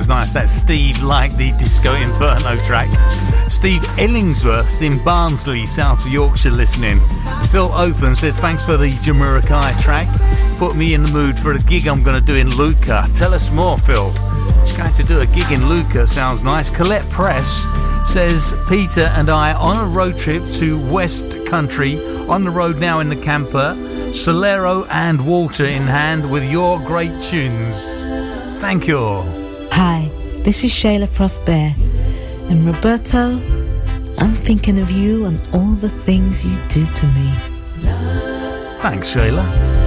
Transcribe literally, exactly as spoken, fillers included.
sounds nice. That's Steve like the Disco Inferno track. Steve Ellingsworth's in Barnsley, South Yorkshire, listening. Phil Othman said, thanks for the Jamiroquai track. Put me in the mood for a gig I'm going to do in Lucca. Tell us more, Phil. Going to do a gig in Lucca, sounds nice. Colette Press says, Peter and I on a road trip to West Country, on the road now in the camper, Solero and water in hand with your great tunes. Thank you. Hi, this is Shayla Prosper. And Roberto, I'm thinking of you and all the things you do to me. Thanks, Shayla.